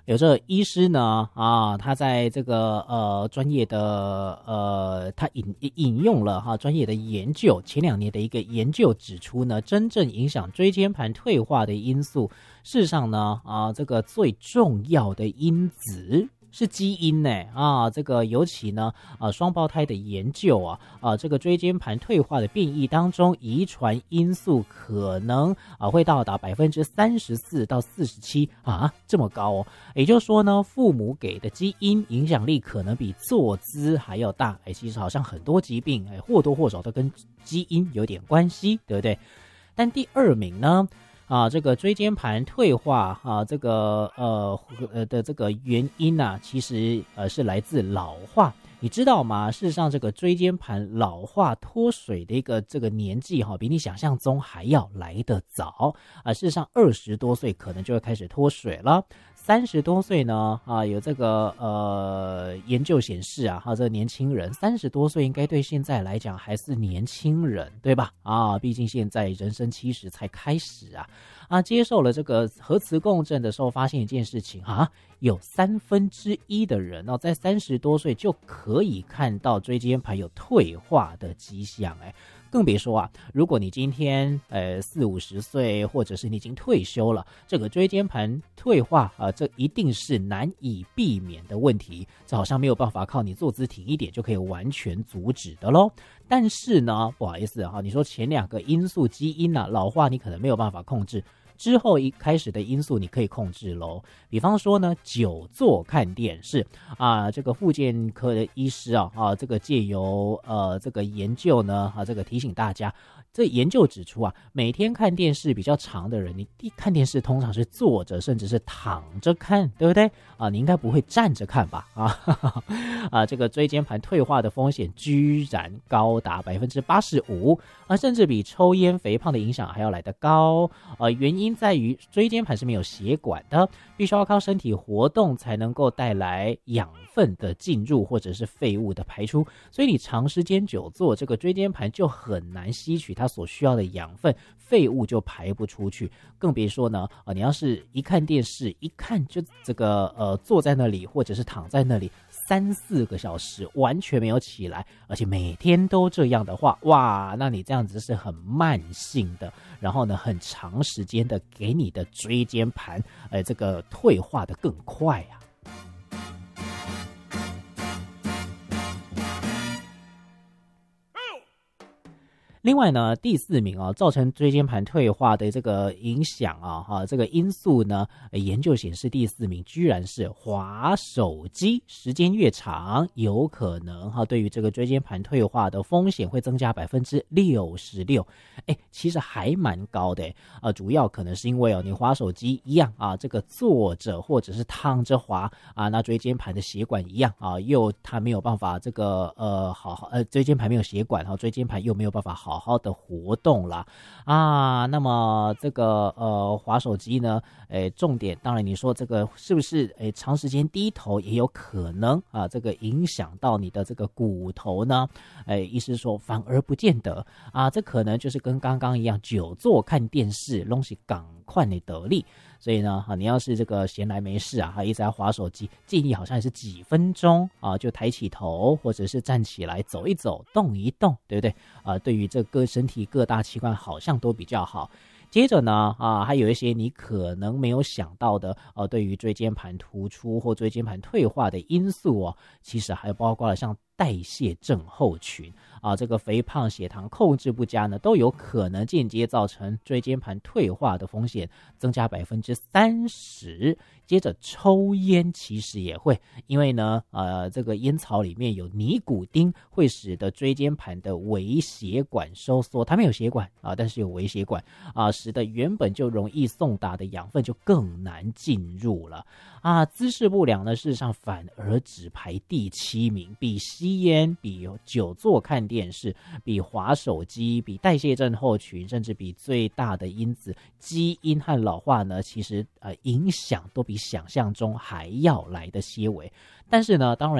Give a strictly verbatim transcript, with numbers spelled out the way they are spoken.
有这个医师呢啊，他在这个呃专业的呃，他引引用了哈专业的研究，前两年的一个研究指出呢，真正影响椎间盘退化的因素，事实上呢啊，这个最重要的因子是基因呢啊，这个尤其呢啊双胞胎的研究啊啊，这个椎间盘退化的变异当中，遗传因素可能啊会到达百分之三十四到四十七啊，这么高哦。也就是说呢，父母给的基因影响力可能比坐姿还要大。哎，其实好像很多疾病哎或多或少都跟基因有点关系，对不对？但第二名呢？啊，这个椎间盘退化啊，这个呃呃的这个原因啊，其实呃是来自老化，你知道吗？事实上，这个椎间盘老化脱水的一个这个年纪哈、啊，比你想象中还要来得早啊。事实上，二十多岁可能就会开始脱水了。三十多岁呢啊，有这个呃研究显示啊，哈，这个年轻人三十多岁应该对现在来讲还是年轻人，对吧？啊，毕竟现在人生七十才开始啊。啊，接受了这个核磁共振的时候，发现一件事情啊，有三分之一的人哦，在三十多岁就可以看到椎间盘有退化的迹象，哎。更别说啊，如果你今天呃四五十岁，或者是你已经退休了，这个椎间盘退化啊、呃，这一定是难以避免的问题，这好像没有办法靠你坐姿挺一点就可以完全阻止的咯。但是呢，不好意思哈、啊，你说前两个因素基因啊老化你可能没有办法控制，之后一开始的因素你可以控制咯。比方说呢，久坐看电视啊，这个复健科的医师啊啊，这个借由呃这个研究呢啊，这个提醒大家，这研究指出啊，每天看电视比较长的人，你看电视通常是坐着甚至是躺着看，对不对啊？你应该不会站着看吧？啊哈哈啊，这个椎间盘退化的风险居然高达百分之八十五啊，甚至比抽烟、肥胖的影响还要来得高。呃，原因在于椎间盘是没有血管的，必须要靠身体活动才能够带来养分的进入或者是废物的排出，所以你长时间久坐，这个椎间盘就很难吸取它所需要的养分，废物就排不出去。更别说呢，呃，你要是一看电视，一看就这个呃坐在那里或者是躺在那里三四个小时完全没有起来，而且每天都这样的话，哇，那你这样子是很慢性的，然后呢很长时间的给你的椎间盘呃这个退化的更快啊。另外呢，第四名啊，造成椎间盘退化的这个影响啊，哈，这个因素呢，研究显示第四名居然是滑手机，时间越长，有可能哈，对于这个椎间盘退化的风险会增加百分之六十六，哎，其实还蛮高的，呃，主要可能是因为哦，你滑手机一样啊，这个坐着或者是躺着滑啊，那椎间盘的血管一样啊，又它没有办法这个呃好好呃椎间盘没有血管哈，椎间盘又没有办法好。好好的活动啦啊，那么这个呃滑手机呢，诶，重点当然你说这个是不是诶长时间低头也有可能啊，这个影响到你的这个骨头呢？诶，医师说反而不见得啊，这可能就是跟刚刚一样，久坐看电视东西赶快的得力。所以呢，你要是这个闲来没事啊，一直在滑手机，建议好像也是几分钟啊，就抬起头，或者是站起来走一走，动一动，对不对？啊，对于这个身体各大器官好像都比较好。接着呢，啊，还有一些你可能没有想到的，呃，对于椎间盘突出或椎间盘退化的因素哦，其实还包括了像代谢症候群啊，这个肥胖、血糖控制不佳呢，都有可能间接造成椎间盘退化的风险增加百分之三十。接着抽烟其实也会，因为呢，呃，这个烟草里面有尼古丁，会使得椎间盘的微血管收缩，它没有血管啊，但是有微血管啊，使得原本就容易送达的养分就更难进入了啊。姿势不良呢，事实上反而只排第七名，比吸烟、比久坐看电视、比滑手机、比代谢症候群，甚至比最大的因子基因和老化呢，其实呃影响都比想象中还要来的些微。但是呢，当然